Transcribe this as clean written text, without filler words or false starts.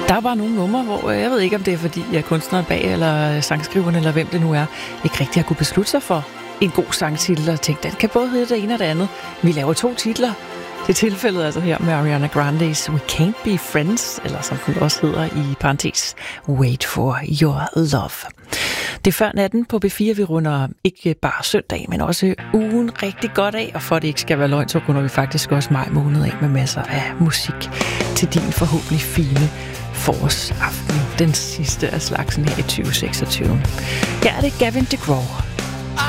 Der er bare nogle numre, hvor jeg ved ikke, om det er fordi, jeg er kunstneren bag, eller sangskriveren, eller hvem det nu er, ikke rigtig har kunne beslutte sig for en god sangtitel, og tænkte, den kan både hedde det ene og det andet. Vi laver 2 titler. Det er tilfældet altså her med Ariana Grande's We Can't Be Friends, eller som den også hedder i parentes, Wait for Your Love. Det er før natten på B4, vi runder ikke bare søndag, men også ugen rigtig godt af, og for at det ikke skal være løgn, så runder vi faktisk også maj måned af med masser af musik til din forhåbentlig fine forårsaften, den sidste af slagsen her i 2026. Her er det Gavin DeGraw.